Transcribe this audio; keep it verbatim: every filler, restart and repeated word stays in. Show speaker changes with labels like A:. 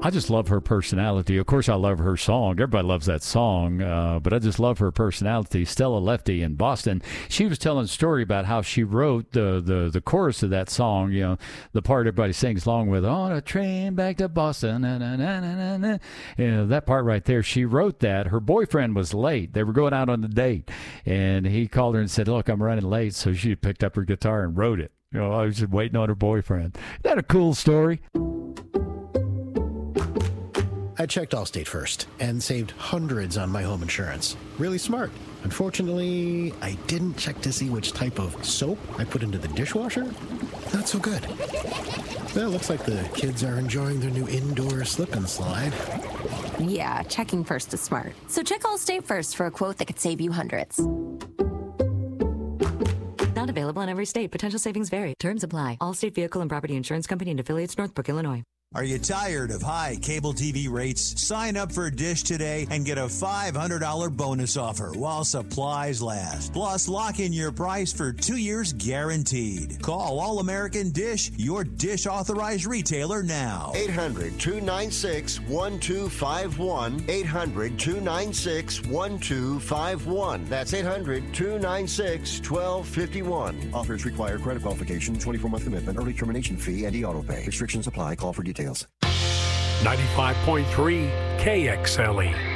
A: I just love her personality. Of course, I love her song. Everybody loves that song, uh, but I just love her personality. Stella Lefty in Boston. She was telling a story about how she wrote the, the, the chorus of that song, you know, the part everybody sings along with, on a train back to Boston. Na, na, na, na, na. You know, that part right there, she wrote that. Her boyfriend was late. They were going out on the date, and he called her and said, look, I'm running late. So she picked up her guitar and wrote it. You know, I was just waiting on her boyfriend. Isn't that a cool story?
B: I checked Allstate first and saved hundreds on my home insurance. Really smart. Unfortunately, I didn't check to see which type of soap I put into the dishwasher. Not so good. Well, looks like the kids are enjoying their new indoor slip and slide.
C: Yeah, checking first is smart. So check Allstate first for a quote that could save you hundreds.
D: Not available in every state. Potential savings vary. Terms apply. Allstate Vehicle and Property Insurance Company and affiliates, Northbrook, Illinois.
E: Are you tired of high cable T V rates? Sign up for Dish today and get a five hundred dollars bonus offer while supplies last. Plus, lock in your price for two years guaranteed. Call All American Dish, your Dish authorized retailer now.
F: eight hundred, two nine six, one two five one. eight hundred, two nine six, one two five one. That's eight hundred, two nine six, one two five one.
G: Offers require credit qualification, twenty-four month commitment, early termination fee, and e-auto pay. Restrictions apply. Call for details.
H: ninety-five point three K X L E.